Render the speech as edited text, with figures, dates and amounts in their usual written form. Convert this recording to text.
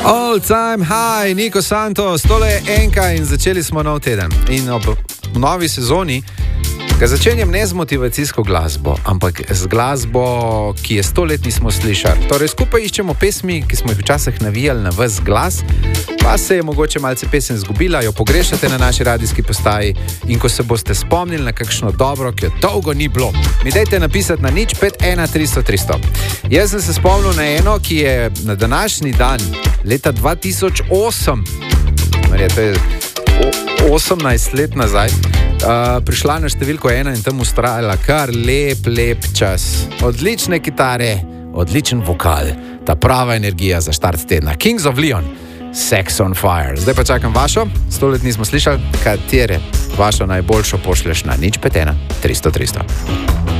All time high, Niko Santos, tole je enka in začeli smo nov teden. In ob novi sezoni ga začenjam ne z motivacijsko glasbo, ampak z glasbo, ki je 100 let nismo slišali. Torej skupaj iščemo pesmi, ki smo jih včasih navijali na ves glas, pa se je mogoče malce pesem zgubila, jo pogrešate na naši radijski postaji in ko se boste spomnili na kakšno dobro, ki jo dolgo ni bilo, mi dajte napisati na 051 300 300. Jaz sem se spomnil na eno, ki je na današnji dan, leta 2008, to je 18 let nazaj, prišla na številko 1 in tam ustrajala kar lep čas. Odlične kitare, odličen vokal, ta prava energija za štart tedna. Kings of Leon, Sex on Fire. Zdaj pa čakam vašo, 100 let nismo slišali, katere vašo najboljšo pošlješ na 051 300 300.